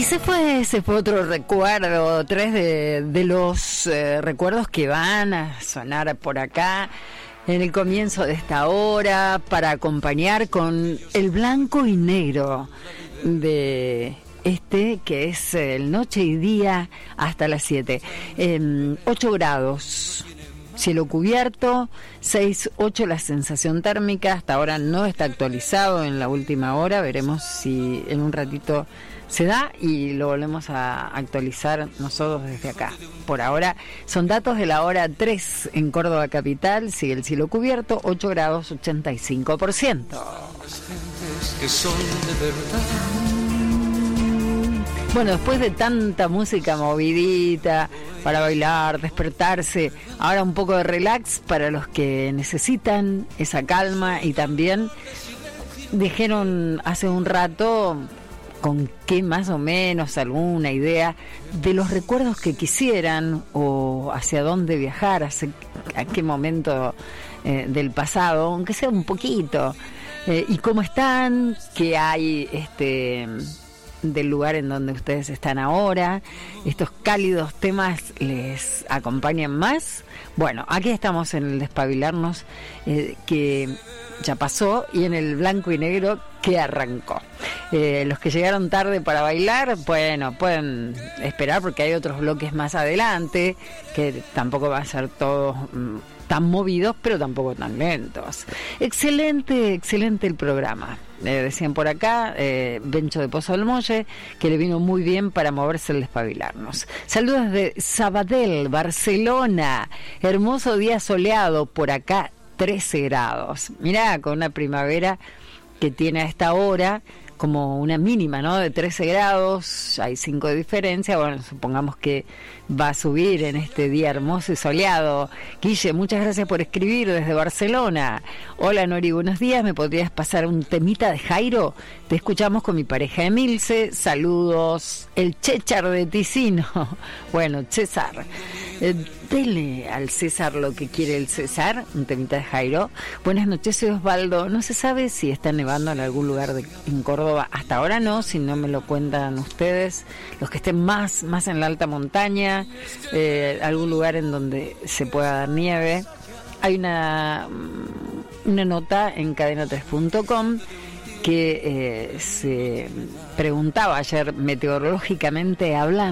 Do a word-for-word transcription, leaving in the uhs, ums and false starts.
Y se fue, se fue otro recuerdo, tres de, de los eh, recuerdos que van a sonar por acá en el comienzo de esta hora para acompañar con el blanco y negro de este que es el noche y día hasta las siete. Eh, ocho grados. Cielo cubierto, seis, ocho la sensación térmica, hasta ahora no está actualizado en la última hora, veremos si en un ratito se da y lo volvemos a actualizar nosotros desde acá. Por ahora son datos de la hora tres en Córdoba capital, sigue el cielo cubierto, ocho grados, ochenta y cinco por ciento. Bueno, después de tanta música movidita para bailar, despertarse, ahora un poco de relax para los que necesitan esa calma y también dijeron hace un rato con qué más o menos alguna idea de los recuerdos que quisieran o hacia dónde viajar, hacia, a qué momento eh, del pasado, aunque sea un poquito, eh, y cómo están, qué hay este del lugar en donde ustedes están ahora, estos cálidos temas les acompañan más. Bueno, aquí estamos en el Despabilarnos, eh, que ya pasó, y en el blanco y negro que arrancó. Eh, los que llegaron tarde para bailar, bueno, pueden esperar porque hay otros bloques más adelante, que tampoco va a ser todo mm, tan movidos, pero tampoco tan lentos. Excelente, excelente el programa. Eh, decían por acá, eh, Bencho de Pozo del Molle, que le vino muy bien para moverse el Despabilarnos. Saludos de Sabadell, Barcelona. Hermoso día soleado, por acá trece grados. Mirá, con una primavera que tiene a esta hora como una mínima, ¿no? De trece grados, hay cinco de diferencia. Bueno, supongamos que va a subir en este día hermoso y soleado. Guille, muchas gracias por escribir desde Barcelona. Hola Nori, buenos días, ¿me podrías pasar un temita de Jairo? Te escuchamos con mi pareja Emilce, saludos, el César de Ticino. Bueno, César, eh, dele al César lo que quiere el César, un temita de Jairo. Buenas noches, soy Osvaldo. No se sabe si está nevando en algún lugar de, en Córdoba. Hasta ahora no, si no me lo cuentan ustedes, los que estén más, más en la alta montaña, eh, algún lugar en donde se pueda dar nieve. Hay una, una nota en cadena tres punto com que eh, se preguntaba ayer meteorológicamente hablando